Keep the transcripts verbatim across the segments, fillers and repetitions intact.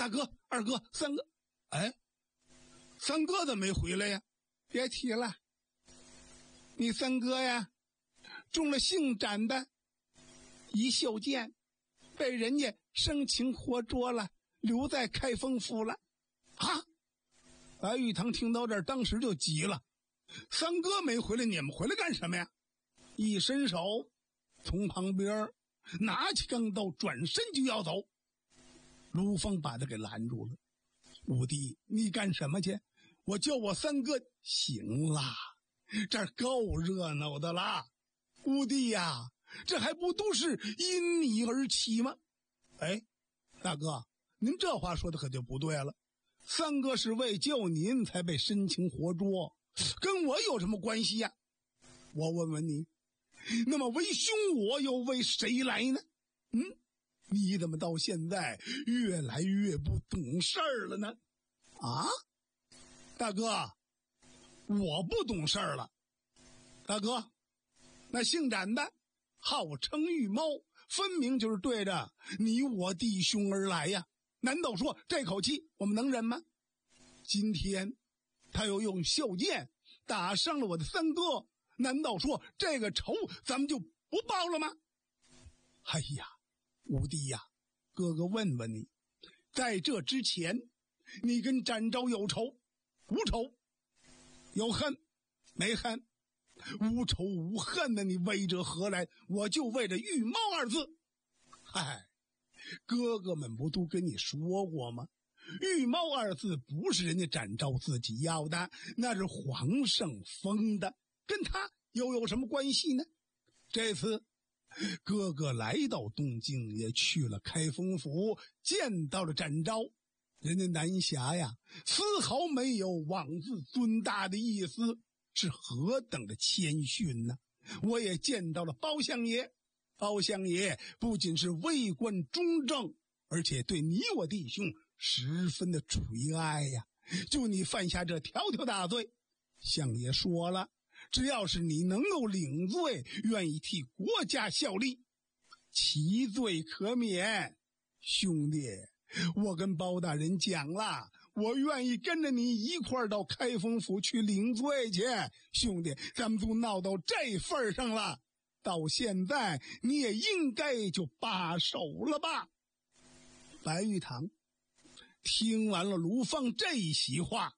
大哥、二哥、三哥，哎，三哥怎么没回来呀？别提了，你三哥呀，中了姓展的一袖箭，被人家生擒活捉了，留在开封府了。啊！白玉堂听到这儿，当时就急了，三哥没回来，你们回来干什么呀？一伸手从旁边拿起钢刀，转身就要走。卢峰把他给拦住了。五弟，你干什么去？我叫我三哥。行啦，这儿够热闹的啦。五弟呀，这还不都是因你而起吗？哎，大哥，您这话说的可就不对了。三哥是为救您才被生擒活捉，跟我有什么关系呀？我问问你，那么为兄我又为谁来呢？嗯，你怎么到现在越来越不懂事儿了呢？啊，大哥，我不懂事儿了。大哥，那姓展的号称玉猫，分明就是对着你我弟兄而来呀，难道说这口气我们能忍吗？今天他又用袖箭打伤了我的三哥，难道说这个仇咱们就不报了吗？哎呀，五弟呀，哥哥问问你，在这之前你跟展昭有仇无仇？有恨没恨？无仇无恨的，你为着何来？我就为着玉猫二字。嗨，哥哥们不都跟你说过吗？玉猫二字不是人家展昭自己要的，那是皇上封的，跟他又有什么关系呢？这次哥哥来到东京，也去了开封府，见到了展昭。人家南侠呀，丝毫没有妄自尊大的意思，是何等的谦逊呢？我也见到了包相爷，包相爷不仅是为官忠正，而且对你我弟兄十分的垂爱呀。就你犯下这条条大罪，相爷说了，只要是你能够领罪，愿意替国家效力，其罪可免。兄弟，我跟包大人讲了，我愿意跟着你一块儿到开封府去领罪去。兄弟，咱们都闹到这份上了，到现在你也应该就罢手了吧。白玉堂听完了卢芳这一席话，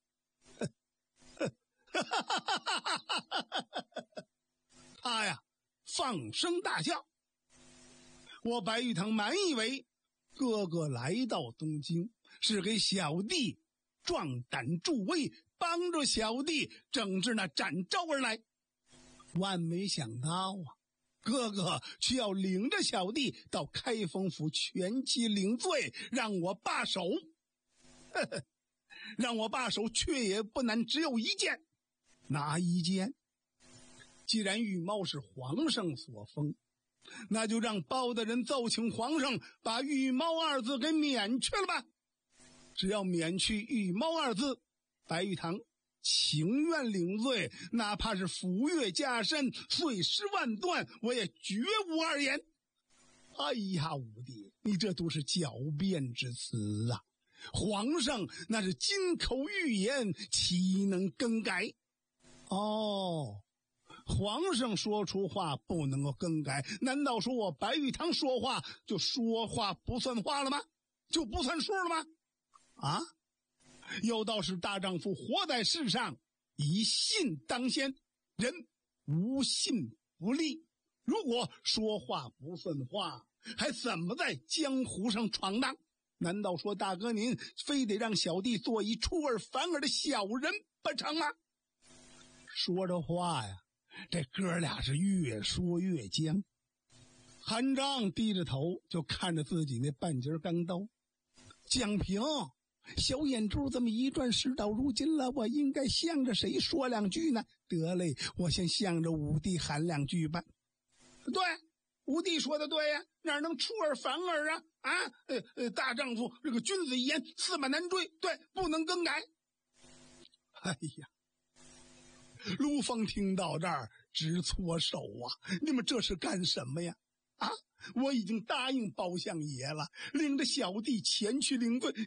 他呀放声大笑。我白玉堂满以为哥哥来到东京是给小弟壮胆助威，帮助小弟整治那展昭而来，万没想到啊，哥哥却要领着小弟到开封府全期领罪，让我罢手。呵呵，让我罢手却也不难，只有一件。哪一件？既然玉猫是皇上所封，那就让包大人奏请皇上把玉猫二字给免去了吧。只要免去玉猫二字，白玉堂情愿领罪，哪怕是抚越加身，碎尸万段，我也绝无二言。哎呀，五弟，你这都是狡辩之词啊！皇上那是金口玉言，岂能更改？哦，皇上说出话不能够更改，难道说我白玉堂说话就说话不算话了吗？就不算数了吗？啊，有道是大丈夫活在世上，以信当先，人无信不立。如果说话不算话，还怎么在江湖上闯荡？难道说大哥您非得让小弟做一出尔反尔的小人不成吗？说着话呀，这哥俩是越说越僵。韩章低着头就看着自己那半截钢刀。蒋平，小眼珠这么一转，事到如今了，我应该向着谁说两句呢？得嘞，我先向着五弟喊两句吧。对，五弟说的对呀，哪能出尔反尔啊？啊，呃呃，大丈夫这个君子一言，驷马难追，对，不能更改。哎呀，卢峰听到这儿直搓手啊！你们这是干什么呀？啊，我已经答应包相爷了，领着小弟前去领罪。